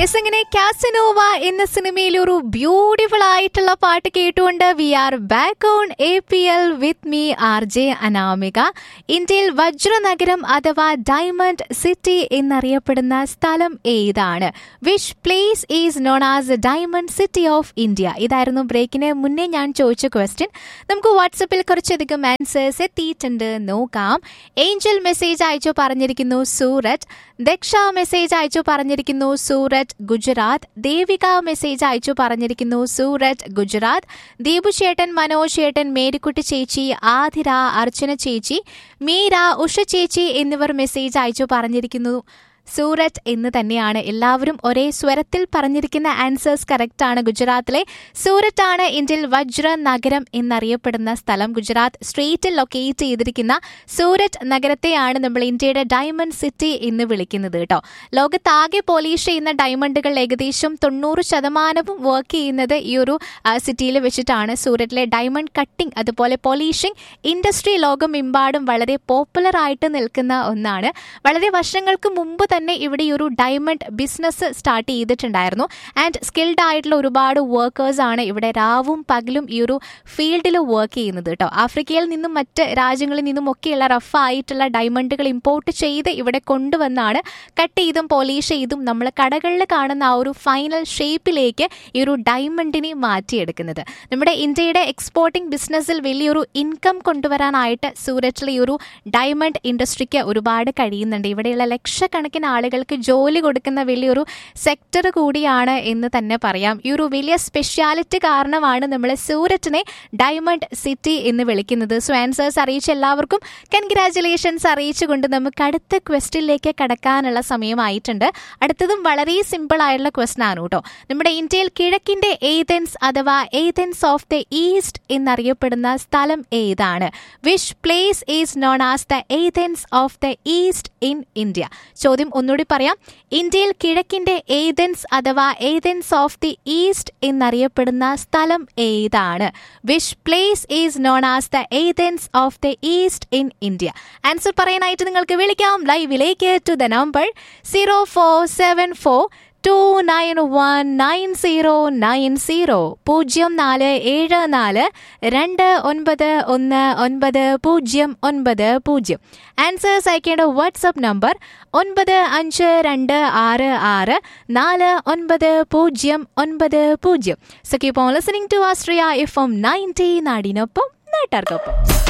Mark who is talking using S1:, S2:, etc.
S1: Yes, അങ്ങനെ Casanova എന്ന സിനിമയിൽ ഒരു ബ്യൂട്ടിഫുൾ ആയിട്ടുള്ള പാട്ട് കേട്ടുകൊണ്ട് V are back on APL with me RJ Anamika. ഇന്ത്യയിൽ വജ്രനഗരം അഥവാ ഡയമണ്ട് സിറ്റി എന്നറിയപ്പെടുന്ന സ്ഥലം ഏതാണ്? Which place is known as diamond city of India? ഇതായിരുന്നു ബ്രേക്കിന് മുന്നേ ഞാൻ ചോദിച്ച ക്വസ്റ്റ്യൻ. നമുക്ക് വാട്സപ്പിൽ കുറച്ചധികം ആൻസേഴ്സ് എത്തിയിട്ടുണ്ട്, നോക്കാം. ഏഞ്ചൽ മെസ്സേജ് അയച്ചു പറഞ്ഞിരിക്കുന്നു സൂററ്റ്. ദക്ഷ മെസ്സേജ് അയച്ചു പറഞ്ഞിരിക്കുന്നു സൂററ്റ് ഗുജറാത്ത്. ദേവിക മെസ്സേജ് അയച്ചു പറഞ്ഞിരിക്കുന്നു സൂററ്റ് ഗുജറാത്ത്. ദീപു ചേട്ടൻ, മനോജ് ചേട്ടൻ, മേരിക്കുട്ടി ചേച്ചി, ആതിര, അർച്ചന ചേച്ചി, മീര, ഉഷ ചേച്ചി എന്നിവർ മെസ്സേജ് അയച്ചു പറഞ്ഞിരിക്കുന്നു സൂററ്റ് എന്ന് തന്നെയാണ്. എല്ലാവരും ഒരേ സ്വരത്തിൽ പറഞ്ഞിരിക്കുന്ന ആൻസേഴ്സ് കറക്റ്റ് ആണ്. ഗുജറാത്തിലെ സൂററ്റ് ആണ് ഇന്ത്യയിൽ വജ്ര നഗരം എന്നറിയപ്പെടുന്ന സ്ഥലം. ഗുജറാത്ത് സ്റ്റേറ്റിൽ ലൊക്കേറ്റ് ചെയ്തിരിക്കുന്ന സൂററ്റ് നഗരത്തെയാണ് നമ്മൾ ഇന്ത്യയുടെ ഡയമണ്ട് സിറ്റി എന്ന് വിളിക്കുന്നത് കേട്ടോ. ലോകത്താകെ പോളിഷ് ചെയ്യുന്ന ഡയമണ്ടുകൾ ഏകദേശം 90% വർക്ക് ചെയ്യുന്നത് ഈ ഒരു സിറ്റിയിൽ വെച്ചിട്ടാണ്. സൂററ്റിലെ ഡയമണ്ട് കട്ടിംഗ് അതുപോലെ പോളിഷിംഗ് ഇൻഡസ്ട്രി ലോകമെമ്പാടും വളരെ പോപ്പുലർ ആയിട്ട് നിൽക്കുന്ന ഒന്നാണ്. വളരെ വർഷങ്ങൾക്ക് മുമ്പ് തന്നെ ഇവിടെ ഈ ഒരു ഡയമണ്ട് ബിസിനസ് സ്റ്റാർട്ട് ചെയ്തിട്ടുണ്ടായിരുന്നു. ആൻഡ് സ്കിൽഡ് ആയിട്ടുള്ള ഒരുപാട് വർക്കേഴ്സ് ആണ് ഇവിടെ രാവും പകലും ഈ ഒരു ഫീൽഡിൽ വർക്ക് ചെയ്യുന്നത് കേട്ടോ. ആഫ്രിക്കയിൽ നിന്നും മറ്റ് രാജ്യങ്ങളിൽ നിന്നും ഒക്കെയുള്ള റഫ് ആയിട്ടുള്ള ഡയമണ്ടുകൾ ഇമ്പോർട്ട് ചെയ്ത് ഇവിടെ കൊണ്ടുവന്നാണ് കട്ട് ചെയ്തും പോളിഷ് ചെയ്തും നമ്മൾ കടകളിൽ കാണുന്ന ആ ഒരു ഫൈനൽ ഷേപ്പിലേക്ക് ഈ ഒരു ഡയമണ്ടിനെ മാറ്റിയെടുക്കുന്നത്. നമ്മുടെ ഇന്ത്യയുടെ എക്സ്പോർട്ടിംഗ് ബിസിനസ്സിൽ വലിയൊരു ഇൻകം കൊണ്ടുവരാനായിട്ട് സൂററ്റിലെ ഈ ഒരു ഡയമണ്ട് ഇൻഡസ്ട്രിക്ക് ഒരുപാട് കഴിയുന്നുണ്ട്. ഇവിടെയുള്ള ലക്ഷക്കണക്കിന് ആളുകൾക്ക് ജോലി കൊടുക്കുന്ന വലിയൊരു സെക്ടർ കൂടിയാണ് എന്ന് തന്നെ പറയാം. ഈ ഒരു വലിയ സ്പെഷ്യാലിറ്റി കാരണമാണ് നമ്മൾ സൂററ്റിനെ ഡയമണ്ട് സിറ്റി എന്ന് വിളിക്കുന്നത്. സോ ആൻസേഴ്സ് അറിയിച്ച എല്ലാവർക്കും കൺഗ്രാറ്റുലേഷൻസ് അറിയിച്ചുകൊണ്ട് നമുക്ക് അടുത്ത ക്വസ്റ്റ്യനിലേക്ക് കടക്കാനുള്ള സമയമായിട്ടുണ്ട്. അടുത്തതും വളരെ സിമ്പിൾ ആയിട്ടുള്ള ക്വസ്റ്റ്യൻ ആണ് കേട്ടോ. നമ്മുടെ ഇന്ത്യയിൽ കിഴക്കിന്റെ ഏതൻസ് അഥവാ ഏതൻസ് ഓഫ് ദ ഈസ്റ്റ് എന്നറിയപ്പെടുന്ന സ്ഥലം ഏതാണ്? Which place is known as the Athens of the east in India? ചോദ്യം ഒന്നുകൂടി പറയാം. ഇന്ത്യയിൽ കിഴക്കിന്റെ ഏതൻസ് അഥവാ ഏതൻസ് ഓഫ് ദി ഈസ്റ്റ് എന്നറിയപ്പെടുന്ന സ്ഥലം ഏതാണ്? Which place is known as the Athens of the east in India? Answer പറയാനായിട്ട് നിങ്ങൾക്ക് വിളിക്കാം ലൈവിലേക്ക് ടു ദ നമ്പർ 0474 2919090 0474 2919090. ആൻസേഴ്സ് അയക്കേണ്ട WhatsApp number 9526499090. So keep on listening to Astraya FM 90 നാടിനൊപ്പം നാട്ടാർക്കൊപ്പം.